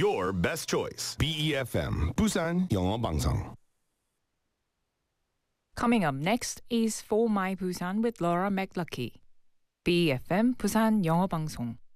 your best choice. BEFM 부산 영어 방송. Coming up next is For My Busan with Laura McLucky. BFM 부산 영어 방송.